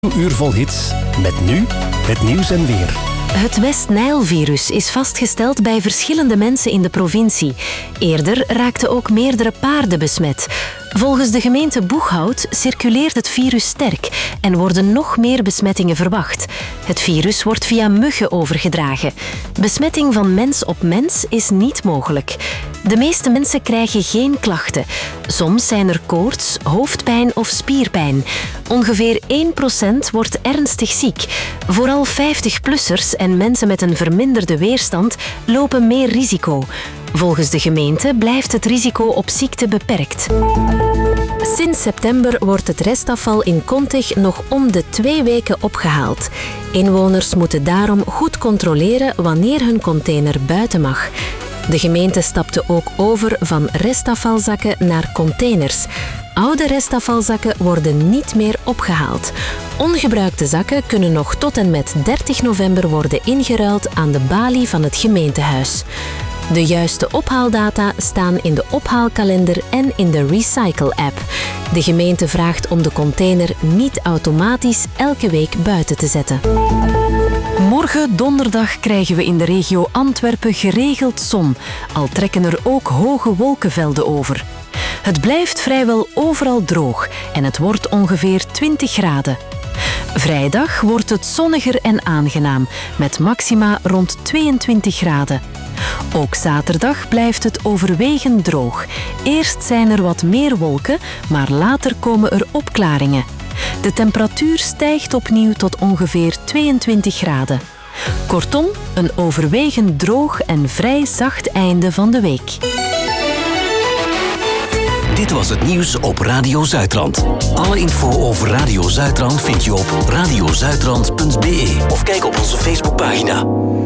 Een uur vol hits, met nu het nieuws en weer. Het West-Nijl-virus is vastgesteld bij verschillende mensen in de provincie. Eerder raakten ook meerdere paarden besmet. Volgens de gemeente Boeghout circuleert het virus sterk en worden nog meer besmettingen verwacht. Het virus wordt via muggen overgedragen. Besmetting van mens op mens is niet mogelijk. De meeste mensen krijgen geen klachten. Soms zijn er koorts, hoofdpijn of spierpijn. Ongeveer 1% wordt ernstig ziek. Vooral 50-plussers en mensen met een verminderde weerstand lopen meer risico. Volgens de gemeente blijft het risico op ziekte beperkt. Sinds september wordt het restafval in Kontich nog om de 2 weken opgehaald. Inwoners moeten daarom goed controleren wanneer hun container buiten mag. De gemeente stapte ook over van restafvalzakken naar containers. Oude restafvalzakken worden niet meer opgehaald. Ongebruikte zakken kunnen nog tot en met 30 november worden ingeruild aan de balie van het gemeentehuis. De juiste ophaaldata staan in de ophaalkalender en in de Recycle-app. De gemeente vraagt om de container niet automatisch elke week buiten te zetten. Morgen, donderdag, krijgen we in de regio Antwerpen geregeld zon, al trekken er ook hoge wolkenvelden over. Het blijft vrijwel overal droog en het wordt ongeveer 20 graden. Vrijdag wordt het zonniger en aangenaam, met maxima rond 22 graden. Ook zaterdag blijft het overwegend droog. Eerst zijn er wat meer wolken, maar later komen er opklaringen. De temperatuur stijgt opnieuw tot ongeveer 22 graden. Kortom, een overwegend droog en vrij zacht einde van de week. Dit was het nieuws op Radio Zuidland. Alle info over Radio Zuidland vind je op radiozuidland.be of kijk op onze Facebookpagina.